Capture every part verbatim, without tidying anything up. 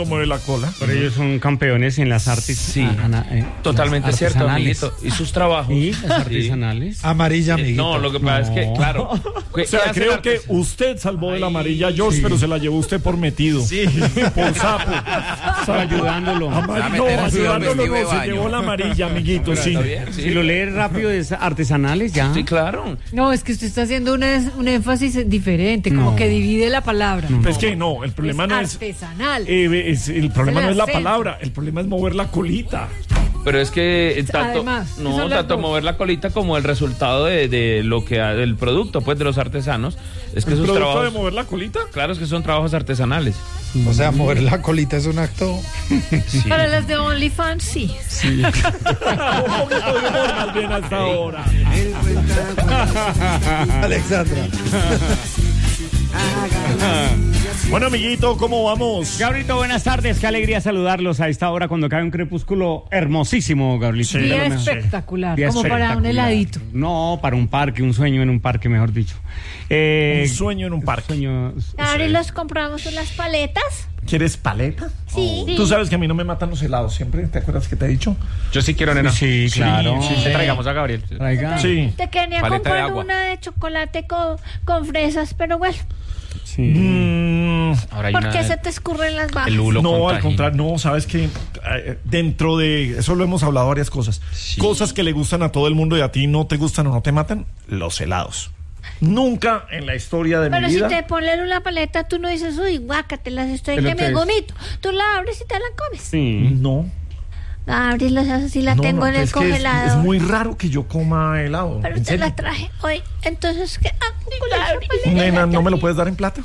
Como de la cola. Pero ellos son campeones en las artes. Sí, ana, eh, totalmente cierto, amiguito. Y sus trabajos. ¿Y las artesanales? Amarilla, amiguito. No, lo que pasa No. es que, claro. O sea, creo que usted salvó de la amarilla, George, Sí. pero se la llevó usted por metido. Sí. Por sapo. Ayudándolo. Amar- no, meter así ayudándolo al vestido de no, se baño. llevó la amarilla, amiguito, sí. Está bien, sí. Si lo lees rápido es artesanales ya. Sí, claro. No, es que usted está haciendo un, es- un énfasis diferente, como No. que divide la palabra. Es que no, el problema Es no es, artesanal. eh, es- el problema El no es la acento. palabra, el problema es mover la colita. Pero es que eh, tanto, Además, no, son las tanto dos. mover la colita como el resultado de, de lo que ha- del producto, pues, de los artesanos, es que ¿El sus producto trabajos, de mover la colita? claro, es que son trabajos artesanales. O sea, mover la colita es un acto. Sí. Para las de OnlyFans, sí. Un poquito de humor más bien hasta ahora. Alexandra. Bueno, amiguito, ¿cómo vamos? Gabrielito, buenas tardes. Qué alegría saludarlos a esta hora cuando cae un crepúsculo hermosísimo, Gabrielito. Sí. De lo Día mejor. espectacular, Día como para un espectacular. heladito. No, para un parque, un sueño en un parque, mejor dicho. Eh, Un sueño en un parque. sueño- Ahora los compramos unas paletas. ¿Quieres paleta? Sí. Tú sabes que a mí no me matan los helados siempre, ¿te acuerdas que te he dicho? Yo sí quiero, nena. Sí, claro. sí, Sí, traigamos a Gabriel. Traiga. Sí. Te quería Paleta de comprar agua. una de chocolate con, con fresas, pero bueno, Sí. Mm, Ahora hay ¿por una- qué se te escurren las bajas? el hulo no, con al tajín. contrario, no, sabes que dentro de eso lo hemos hablado varias cosas. Sí. Cosas que le gustan a todo el mundo y a ti no te gustan o no te matan, los helados. Nunca en la historia de Pero mi si vida. te ponen una paleta, tú no dices, uy, guácatelas, estoy Pero que me te- gomito. Tú la abres y te la comes. Sí. No. La abres, la haces y la no, tengo no, en el es que es- congelador. Es, muy raro que yo coma helado. Pero ¿En te serio? la traje hoy. Entonces, ¿qué? Ah, con la chocolate. Nena, ¿no me lo puedes dar en plata?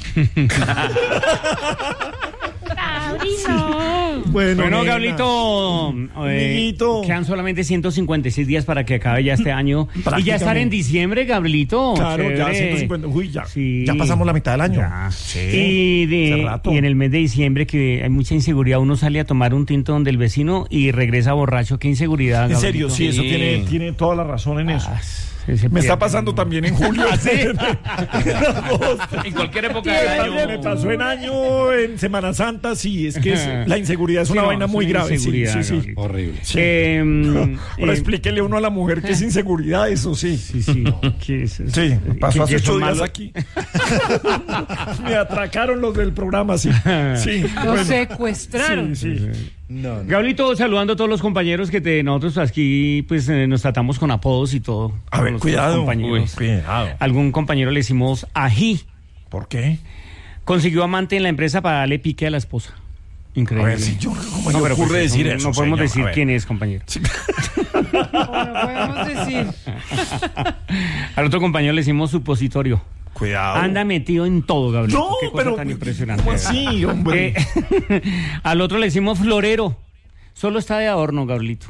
Abri, no. Bueno, Bueno, nena. Gablito, Amiguito. quedan solamente ciento cincuenta y seis días para que acabe ya este año. Y ya estar en diciembre, Gablito. Claro, ya chévere. ciento cincuenta. Uy, ya. Sí. Ya pasamos la mitad del año. Ya. Sí. Y, de- hace rato. y en el mes de diciembre, que hay mucha inseguridad, uno sale a tomar un tinto donde el vecino y regresa borracho. Qué inseguridad, En Gablito. serio, sí, eso Sí. tiene, tiene toda la razón en eso. Ah, se- se Me está pierde. pasando también en julio. En agosto. En cualquier época Me del pasó- año. Me pasó en año, en Semana Santa, sí, es que es- Ajá. la inseguridad es Sí, una no, vaina es muy una grave. Sí, inseguridad, sí, sí. Gablito. Horrible. Sí. Eh, Ahora eh, explíquele uno a la mujer que es inseguridad, eso sí. Sí, sí. ¿Qué es eso? Sí, pasó ¿Qué- hace qué son ocho días malos? aquí. Me atracaron los del programa, sí. Sí, Los bueno. secuestraron. Sí, sí. No, no. Gablito, saludando a todos los compañeros que te, nosotros aquí pues eh, nos tratamos con apodos y todo. A Con ver, los cuidado. compañeros. Uy, cuidado. Algún compañero le decimos ají. ¿Por qué? Consiguió amante en la empresa para darle pique a la esposa. A Increíble. ver, si yo, ¿cómo No, le pero ocurre pues, decir no, eso? no podemos señor? decir A ver. quién es, compañero. No podemos decir. Al otro compañero le decimos supositorio. Cuidado. Anda metido en todo, Gabriel. No, Qué cosa pero. tan impresionante. ¿Cómo así, hombre? Eh, al otro le decimos florero. Solo está de adorno, Gablito.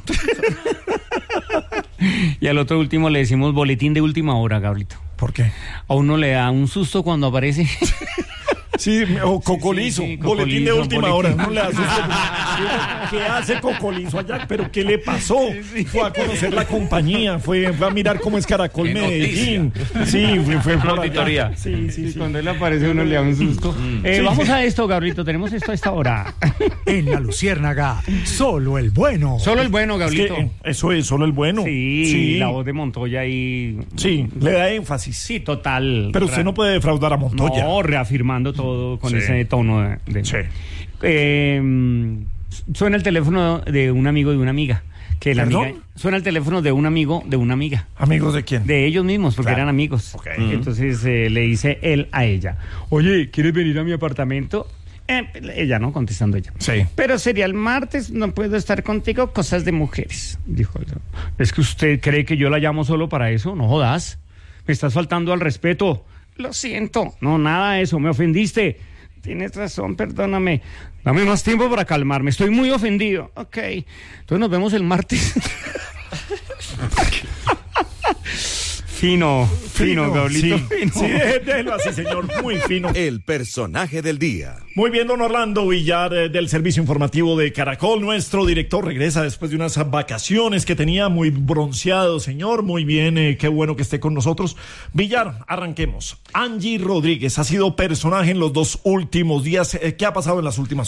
Y al otro último le decimos boletín de última hora, Gablito. ¿Por qué? A uno le da un susto cuando aparece. Sí, o cocolizo, sí, sí, boletín de cocolizo, última boletín. hora. No le asusta. ¿Qué hace cocolizo allá? ¿Pero qué le pasó? Fue a conocer la compañía, fue, fue a mirar cómo es Caracol Qué Medellín. Sí, fue, fue por allá. auditoría. Sí, sí, sí. Cuando él aparece uno le da un susto. Eh, Sí, vamos sí. a esto, Gablito. Tenemos esto a esta hora. En la Luciérnaga, solo el bueno. Solo el bueno, Es Gablito. que, eh, eso es solo el bueno. Sí, sí, la voz de Montoya ahí. sí, le da énfasis. Sí, total. Pero usted no puede defraudar a Montoya. No, reafirmando todo con Sí. ese tono de... de- Sí. Eh, suena el teléfono de un amigo de una amiga. Que la ¿Perdón? amiga suena el teléfono de un amigo de una amiga. ¿Amigos de quién? De ellos mismos, porque Claro. eran amigos. Ok. Entonces eh, le dice él a ella: oye, ¿quieres venir a mi apartamento? Eh, ella, ¿no? Contestando ella. Sí. Pero sería el martes, no puedo estar contigo, cosas de mujeres. Dijo ella. Es que usted cree que yo la llamo solo para eso, no jodas. Me estás faltando al respeto. Lo siento. No, nada de eso, me ofendiste. Tienes razón, perdóname. Dame más tiempo para calmarme, estoy muy ofendido. Ok, entonces nos vemos el martes. Fino, fino, Gablito. Sí, Fino. sí, déjelo así, señor. Muy fino. El personaje del día. Muy bien, don Orlando Villar, eh, del Servicio Informativo de Caracol. Nuestro director regresa después de unas vacaciones que tenía, muy bronceado, señor. Muy bien, eh, qué bueno que esté con nosotros. Villar, arranquemos. Angie Rodríguez ha sido personaje en los dos últimos días. Eh, ¿Qué ha pasado en las últimas